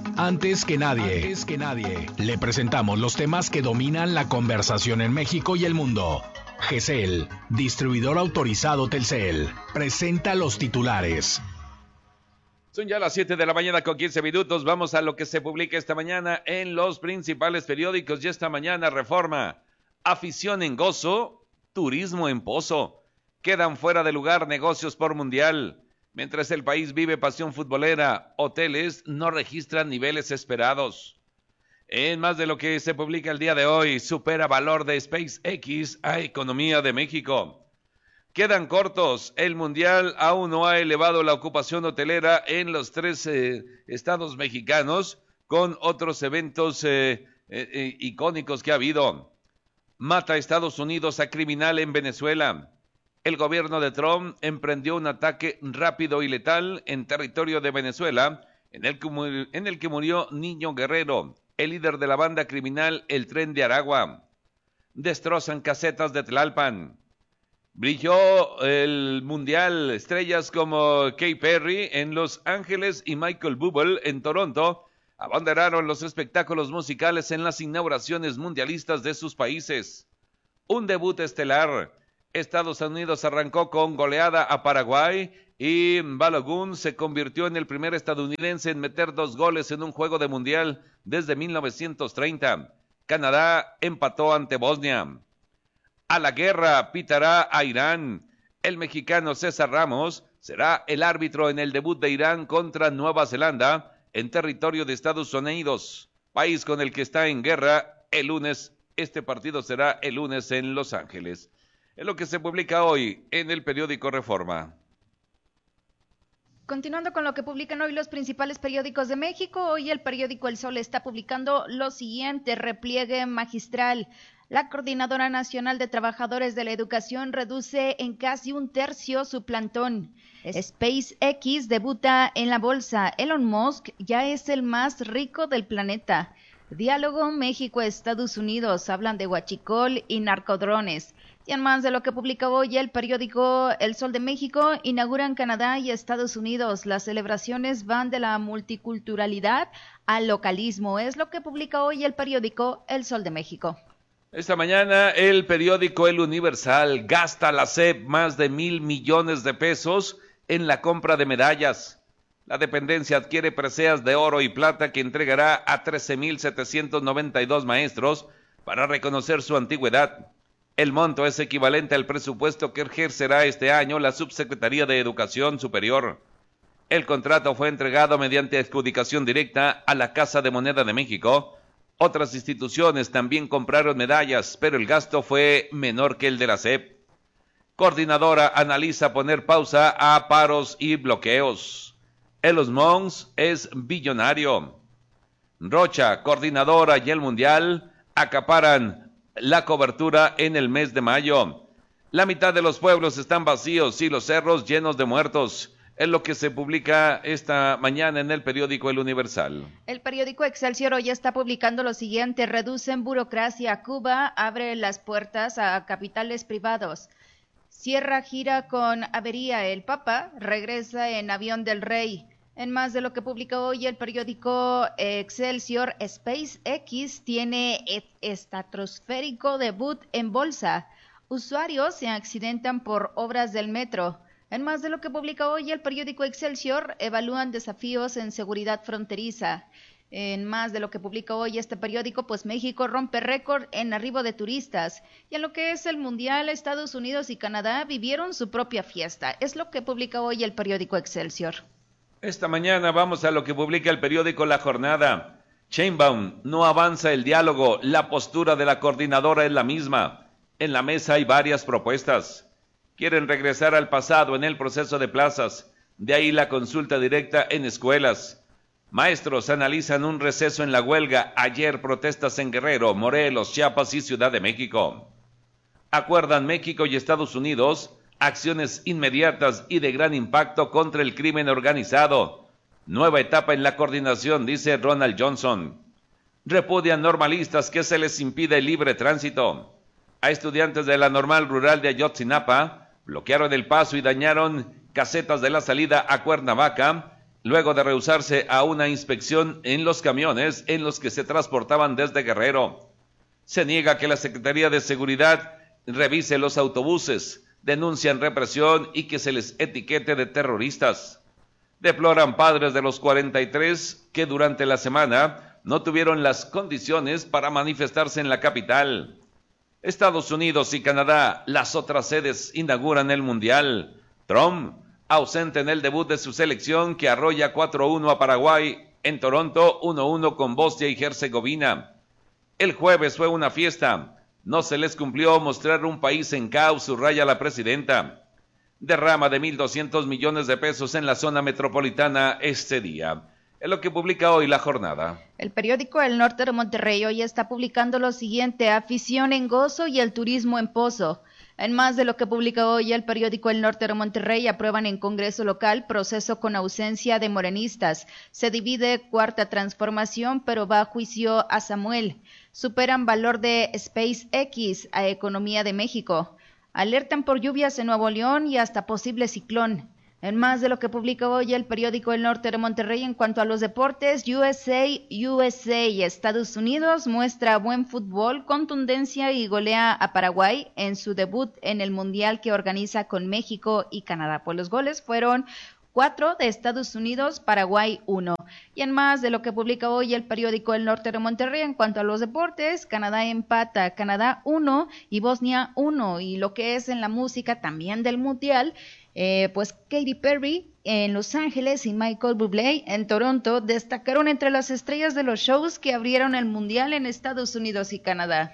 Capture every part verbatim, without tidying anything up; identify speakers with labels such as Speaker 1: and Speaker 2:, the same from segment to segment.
Speaker 1: Antes que nadie, antes que nadie, le presentamos los temas que dominan la conversación en México y el mundo. G C L, distribuidor autorizado Telcel, presenta los titulares.
Speaker 2: Son ya las siete de la mañana con quince minutos. Vamos a lo que se publica esta mañana en los principales periódicos. Y esta mañana, Reforma. Afición en gozo, turismo en pozo. Quedan fuera de lugar negocios por mundial. Mientras el país vive pasión futbolera, hoteles no registran niveles esperados. En más de lo que se publica el día de hoy, supera valor de SpaceX a economía de México. Quedan cortos, el mundial aún no ha elevado la ocupación hotelera en los tres eh, estados mexicanos, con otros eventos eh, eh, eh, icónicos que ha habido. Mata Estados Unidos a criminal en Venezuela. El gobierno de Trump emprendió un ataque rápido y letal en territorio de Venezuela, en el que, murió, en el que murió Niño Guerrero, el líder de la banda criminal El Tren de Aragua. Destrozan casetas de Tlalpan. Brilló el mundial, estrellas como Katy Perry en Los Ángeles y Michael Bublé en Toronto abanderaron los espectáculos musicales en las inauguraciones mundialistas de sus países. Un debut estelar. Estados Unidos arrancó con goleada a Paraguay y Balogun se convirtió en el primer estadounidense en meter dos goles en un juego de mundial desde mil novecientos treinta. Canadá empató ante Bosnia. A la guerra pitará a Irán. El mexicano César Ramos será el árbitro en el debut de Irán contra Nueva Zelanda en territorio de Estados Unidos, país con el que está en guerra el lunes. Este partido será el lunes en Los Ángeles. Es lo que se publica hoy en el periódico Reforma.
Speaker 3: Continuando con lo que publican hoy los principales periódicos de México, hoy el periódico El Sol está publicando lo siguiente: repliegue magistral. La Coordinadora Nacional de Trabajadores de la Educación reduce en casi un tercio su plantón. SpaceX debuta en la bolsa. Elon Musk ya es el más rico del planeta. Diálogo México-Estados Unidos. Hablan de huachicol y narcodrones. Y en más de lo que publica hoy el periódico El Sol de México, inauguran Canadá y Estados Unidos. Las celebraciones van de la multiculturalidad al localismo. Es lo que publica hoy el periódico El Sol de México.
Speaker 2: Esta mañana el periódico El Universal. Gasta la S E P más de mil millones de pesos en la compra de medallas. La dependencia adquiere preseas de oro y plata que entregará a trece mil setecientos noventa y dos maestros para reconocer su antigüedad. El monto es equivalente al presupuesto que ejercerá este año la Subsecretaría de Educación Superior. El contrato fue entregado mediante adjudicación directa a la Casa de Moneda de México. Otras instituciones también compraron medallas, pero el gasto fue menor que el de la S E P. Coordinadora analiza poner pausa a paros y bloqueos. Elon Musk es billonario. Rocha, coordinadora y el Mundial acaparan la cobertura en el mes de mayo. La mitad de los pueblos están vacíos y los cerros llenos de muertos. Es lo que se publica esta mañana en el periódico El Universal.
Speaker 3: El periódico Excelsior hoy está publicando lo siguiente: reducen burocracia. Cuba abre las puertas a capitales privados. Cierra gira con avería. El Papa regresa en avión del Rey. En más de lo que publica hoy el periódico Excelsior, SpaceX tiene estratosférico debut en bolsa. Usuarios se accidentan por obras del metro. En más de lo que publica hoy el periódico Excelsior, evalúan desafíos en seguridad fronteriza. En más de lo que publica hoy este periódico, pues México rompe récord en arribo de turistas. Y en lo que es el Mundial, Estados Unidos y Canadá vivieron su propia fiesta. Es lo que publica hoy el periódico Excelsior.
Speaker 2: Esta mañana vamos a lo que publica el periódico La Jornada. Sheinbaum, no avanza el diálogo, la postura de la coordinadora es la misma. En la mesa hay varias propuestas. Quieren regresar al pasado en el proceso de plazas, de ahí la consulta directa en escuelas. Maestros analizan un receso en la huelga, ayer protestas en Guerrero, Morelos, Chiapas y Ciudad de México. Acuerdan México y Estados Unidos acciones inmediatas y de gran impacto contra el crimen organizado. Nueva etapa en la coordinación, dice Ronald Johnson. Repudian normalistas que se les impide el libre tránsito. A estudiantes de la Normal Rural de Ayotzinapa bloquearon el paso y dañaron casetas de la salida a Cuernavaca luego de rehusarse a una inspección en los camiones en los que se transportaban desde Guerrero. Se niega que la Secretaría de Seguridad revise los autobuses, denuncian represión y que se les etiquete de terroristas. Deploran padres de los cuarenta y tres que durante la semana no tuvieron las condiciones para manifestarse en la capital. Estados Unidos y Canadá, las otras sedes, inauguran el Mundial. Trump, ausente en el debut de su selección que arrolla cuatro uno a Paraguay. En Toronto, uno uno con Bosnia y Herzegovina. El jueves fue una fiesta. No se les cumplió mostrar un país en caos, subraya la presidenta. Derrama de mil doscientos millones de pesos en la zona metropolitana este día. Es lo que publica hoy La Jornada.
Speaker 3: El periódico El Norte de Monterrey hoy está publicando lo siguiente: afición en gozo y el turismo en pozo. En más de lo que publica hoy el periódico El Norte de Monterrey, aprueban en Congreso local proceso con ausencia de morenistas. Se divide Cuarta Transformación, pero va a juicio a Samuel. Superan valor de SpaceX a Economía de México. Alertan por lluvias en Nuevo León y hasta posible ciclón. En más de lo que publica hoy el periódico El Norte de Monterrey, en cuanto a los deportes, U S A, U S A, Estados Unidos muestra buen fútbol, contundencia y golea a Paraguay en su debut en el Mundial que organiza con México y Canadá. Pues los goles fueron cuatro de Estados Unidos, Paraguay uno. Y en más de lo que publica hoy el periódico El Norte de Monterrey, en cuanto a los deportes, Canadá empata, Canadá uno y Bosnia uno. Y lo que es en la música también del Mundial, Eh, pues Katy Perry en Los Ángeles y Michael Bublé en Toronto destacaron entre las estrellas de los shows que abrieron el Mundial en Estados Unidos y Canadá.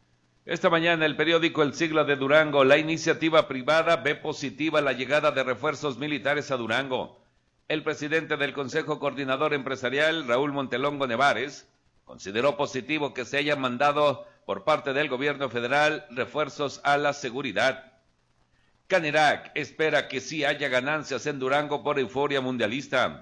Speaker 2: Esta mañana el periódico El Siglo de Durango, la iniciativa privada ve positiva la llegada de refuerzos militares a Durango. El presidente del Consejo Coordinador Empresarial, Raúl Montelongo Nevares, consideró positivo que se hayan mandado por parte del gobierno federal refuerzos a la seguridad. Canirac espera que sí haya ganancias en Durango por euforia mundialista.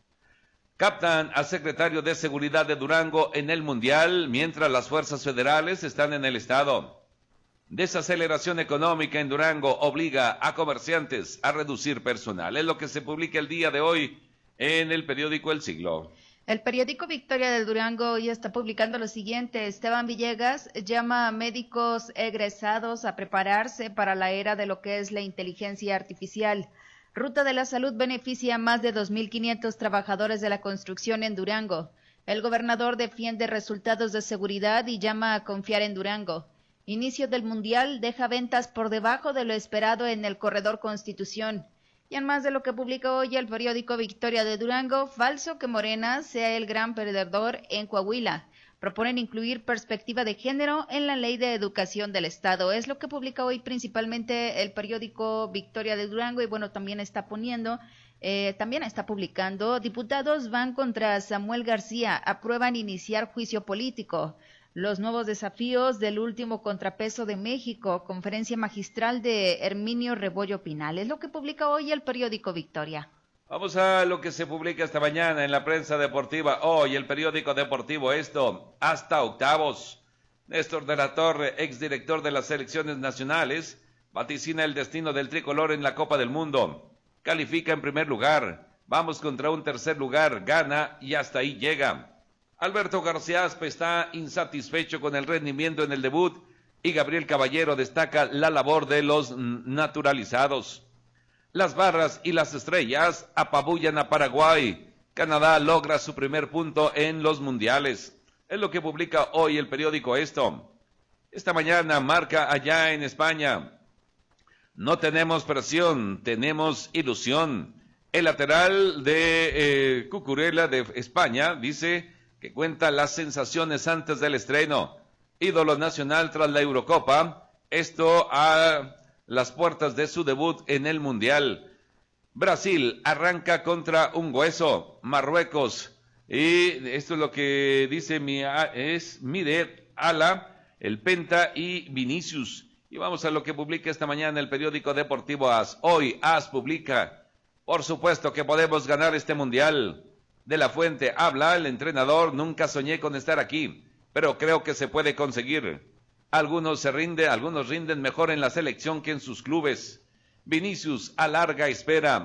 Speaker 2: Captan al secretario de Seguridad de Durango en el Mundial, mientras las fuerzas federales están en el estado. Desaceleración económica en Durango obliga a comerciantes a reducir personal. Es lo que se publica el día de hoy en el periódico El Siglo.
Speaker 3: El periódico Victoria de Durango hoy está publicando lo siguiente: Esteban Villegas llama a médicos egresados a prepararse para la era de lo que es la inteligencia artificial. Ruta de la Salud beneficia a más de dos mil quinientos trabajadores de la construcción en Durango. El gobernador defiende resultados de seguridad y llama a confiar en Durango. Inicio del Mundial deja ventas por debajo de lo esperado en el corredor Constitución. Y en más de lo que publica hoy el periódico Victoria de Durango, falso que Morena sea el gran perdedor en Coahuila. Proponen incluir perspectiva de género en la ley de educación del Estado. Es lo que publica hoy principalmente el periódico Victoria de Durango y bueno, también está poniendo, eh, también está publicando, diputados van contra Samuel García, aprueban iniciar juicio político. Los nuevos desafíos del último contrapeso de México, conferencia magistral de Herminio Rebollo Pinal. Es lo que publica hoy el periódico Victoria.
Speaker 2: Vamos a lo que se publica esta mañana en la prensa deportiva. Hoy el periódico deportivo Esto, hasta octavos. Néstor de la Torre, exdirector de las selecciones nacionales, vaticina el destino del tricolor en la Copa del Mundo. Califica en primer lugar. Vamos contra un tercer lugar, gana y hasta ahí llega. Alberto García Aspe está insatisfecho con el rendimiento en el debut y Gabriel Caballero destaca la labor de los naturalizados. Las barras y las estrellas apabullan a Paraguay. Canadá logra su primer punto en los mundiales. Es lo que publica hoy el periódico Esto. Esta mañana Marca allá en España. No tenemos presión, tenemos ilusión. El lateral de eh, Cucurella de España dice que cuenta las sensaciones antes del estreno. Ídolo nacional tras la Eurocopa, esto a las puertas de su debut en el Mundial. Brasil arranca contra un hueso, Marruecos, y esto es lo que dice mi, es Mide, Ala, el Penta y Vinicius. Y vamos a lo que publica esta mañana el periódico deportivo AS. Hoy AS publica, por supuesto que podemos ganar este Mundial. De la Fuente habla el entrenador, nunca soñé con estar aquí, pero creo que se puede conseguir. Algunos se rinden, algunos rinden mejor en la selección que en sus clubes. Vinicius alarga espera,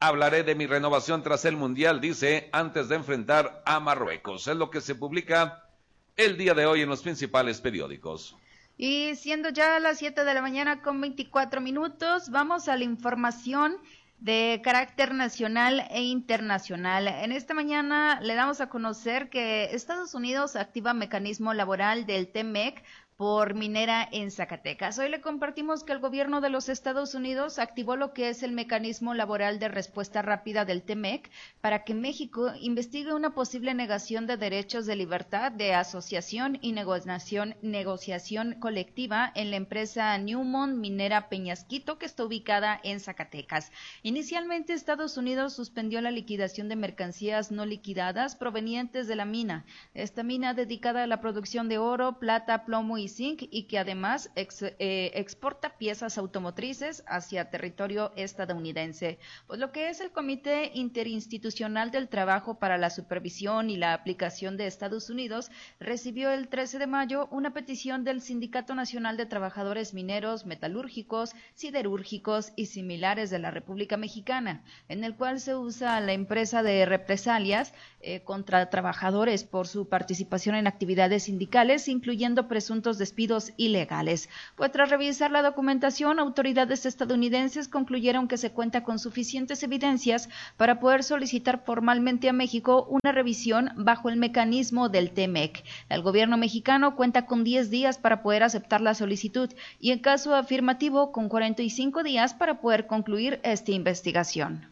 Speaker 2: Hablaré de mi renovación tras el Mundial, dice, antes de enfrentar a Marruecos. Es lo que se publica el día de hoy en los principales periódicos.
Speaker 3: Y siendo ya las siete de la mañana con veinticuatro minutos, vamos a la información de carácter nacional e internacional. En esta mañana le damos a conocer que Estados Unidos activa mecanismo laboral del T M E C por minera en Zacatecas. Hoy le compartimos que el gobierno de los Estados Unidos activó lo que es el mecanismo laboral de respuesta rápida del T M E C para que México investigue una posible negación de derechos de libertad de asociación y negociación, negociación colectiva en la empresa Newmont Minera Peñasquito, que está ubicada en Zacatecas. Inicialmente, Estados Unidos suspendió la liquidación de mercancías no liquidadas provenientes de la mina. Esta mina dedicada a la producción de oro, plata, plomo y zinc, y que además ex, eh, exporta piezas automotrices hacia territorio estadounidense. Pues lo que es el Comité Interinstitucional del Trabajo para la Supervisión y la Aplicación de Estados Unidos recibió el trece de mayo una petición del Sindicato Nacional de Trabajadores Mineros, Metalúrgicos, Siderúrgicos y similares de la República Mexicana, en el cual se usa la empresa de represalias eh, contra trabajadores por su participación en actividades sindicales, incluyendo presuntos despidos ilegales. Pues tras revisar la documentación, autoridades estadounidenses concluyeron que se cuenta con suficientes evidencias para poder solicitar formalmente a México una revisión bajo el mecanismo del T M E C. El gobierno mexicano cuenta con diez días para poder aceptar la solicitud y, en caso afirmativo, con cuarenta y cinco días para poder concluir esta investigación.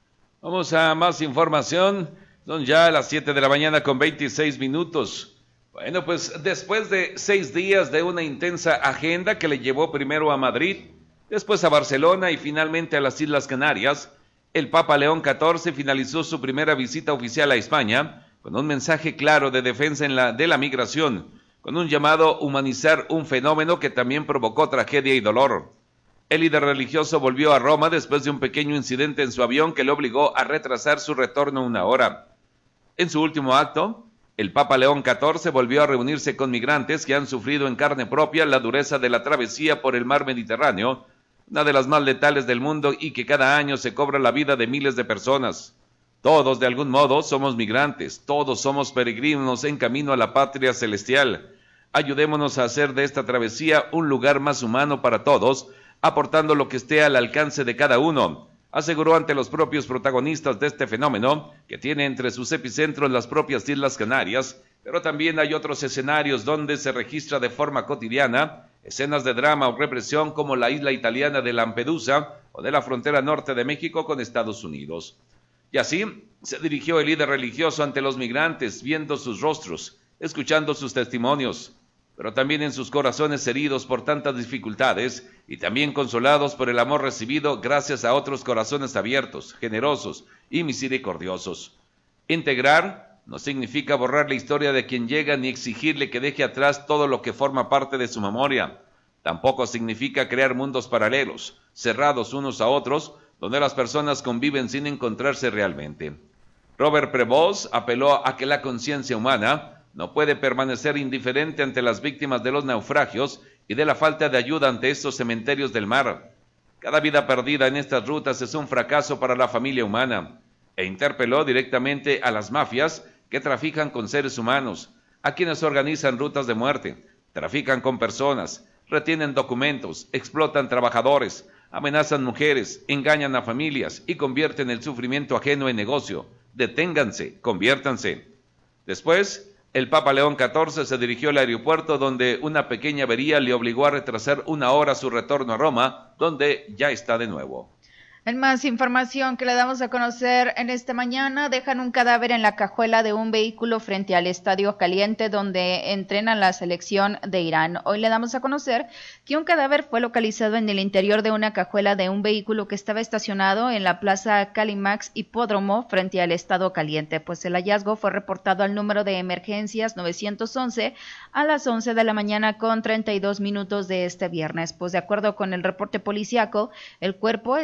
Speaker 2: Vamos a más información. Son ya las siete de la mañana con veintiséis minutos. Bueno, pues después de seis días de una intensa agenda que le llevó primero a Madrid, después a Barcelona y finalmente a las Islas Canarias, el Papa León catorce finalizó su primera visita oficial a España con un mensaje claro de defensa en la, de la migración, con un llamado a humanizar un fenómeno que también provocó tragedia y dolor. El líder religioso volvió a Roma después de un pequeño incidente en su avión que le obligó a retrasar su retorno una hora. En su último acto, el Papa León catorce volvió a reunirse con migrantes que han sufrido en carne propia la dureza de la travesía por el mar Mediterráneo, una de las más letales del mundo y que cada año se cobra la vida de miles de personas. Todos, de algún modo, somos migrantes, todos somos peregrinos en camino a la patria celestial. Ayudémonos a hacer de esta travesía un lugar más humano para todos, aportando lo que esté al alcance de cada uno, aseguró ante los propios protagonistas de este fenómeno, que tiene entre sus epicentros las propias Islas Canarias, pero también hay otros escenarios donde se registra de forma cotidiana escenas de drama o represión, como la isla italiana de Lampedusa o de la frontera norte de México con Estados Unidos. Y así se dirigió el líder religioso ante los migrantes, viendo sus rostros, escuchando sus testimonios, pero también en sus corazones heridos por tantas dificultades y también consolados por el amor recibido gracias a otros corazones abiertos, generosos y misericordiosos. Integrar no significa borrar la historia de quien llega ni exigirle que deje atrás todo lo que forma parte de su memoria. Tampoco significa crear mundos paralelos, cerrados unos a otros, donde las personas conviven sin encontrarse realmente. Robert Prevost apeló a que la conciencia humana no puede permanecer indiferente ante las víctimas de los naufragios y de la falta de ayuda ante estos cementerios del mar. Cada vida perdida en estas rutas es un fracaso para la familia humana, e interpeló directamente a las mafias que trafican con seres humanos, a quienes organizan rutas de muerte, trafican con personas, retienen documentos, explotan trabajadores, amenazan mujeres, engañan a familias y convierten el sufrimiento ajeno en negocio. Deténganse, conviértanse. Después, el Papa León catorce se dirigió al aeropuerto, donde una pequeña avería le obligó a retrasar una hora su retorno a Roma, donde ya está de nuevo.
Speaker 3: En más información que le damos a conocer en esta mañana, dejan un cadáver en la cajuela de un vehículo frente al Estadio Caliente, donde entrenan la selección de Irán. Hoy le damos a conocer que un cadáver fue localizado en el interior de una cajuela de un vehículo que estaba estacionado en la Plaza Calimax Hipódromo frente al Estadio Caliente. Pues el hallazgo fue reportado al número de emergencias nueve once a las once de la mañana con treinta y dos minutos de este viernes. Pues de acuerdo con el reporte policiaco, el cuerpo estaba en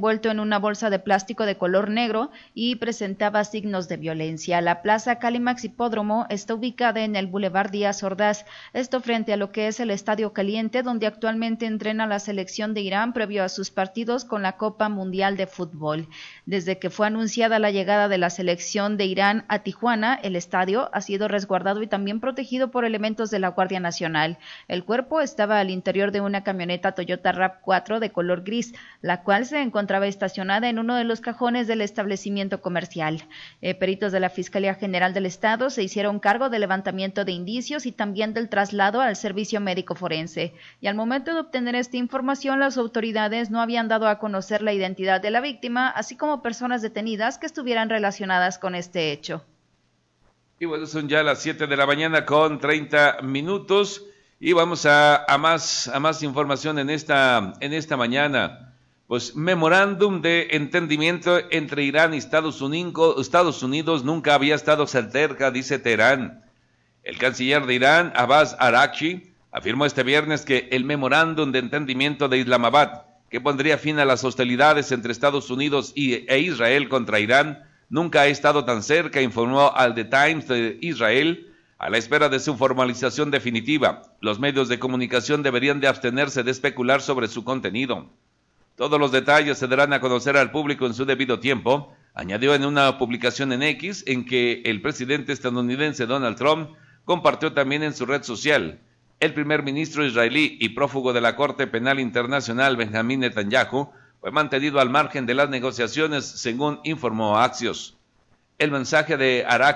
Speaker 3: envuelto en una bolsa de plástico de color negro y presentaba signos de violencia. La plaza Calimax Hipódromo está ubicada en el Boulevard Díaz Ordaz, esto frente a lo que es el Estadio Caliente, donde actualmente entrena la selección de Irán previo a sus partidos con la Copa Mundial de Fútbol. Desde que fue anunciada la llegada de la selección de Irán a Tijuana, el estadio ha sido resguardado y también protegido por elementos de la Guardia Nacional. El cuerpo estaba al interior de una camioneta Toyota RAV cuatro de color gris, la cual se encontraba estacionada en uno de los cajones del establecimiento comercial. Eh, peritos de la Fiscalía General del Estado se hicieron cargo del levantamiento de indicios y también del traslado al servicio médico forense. Y al momento de obtener esta información, las autoridades no habían dado a conocer la identidad de la víctima, así como personas detenidas que estuvieran relacionadas con este hecho.
Speaker 2: Y bueno, son ya las siete de la mañana con treinta minutos. Y vamos a, a, más, a más información en esta, en esta mañana. Pues memorándum de entendimiento entre Irán y Estados Unidos, Estados Unidos nunca había estado cerca, dice Teherán. El canciller de Irán, Abbas Araghchi, afirmó este viernes que el memorándum de entendimiento de Islamabad, que pondría fin a las hostilidades entre Estados Unidos y, e Israel contra Irán, nunca ha estado tan cerca, informó al The Times de Israel. A la espera de su formalización definitiva, los medios de comunicación deberían de abstenerse de especular sobre su contenido. Todos los detalles se darán a conocer al público en su debido tiempo, añadió en una publicación en X, en que el presidente estadounidense Donald Trump compartió también en su red social. El primer ministro israelí y prófugo de la Corte Penal Internacional, Benjamín Netanyahu, fue mantenido al margen de las negociaciones, según informó Axios. El mensaje de Araghchi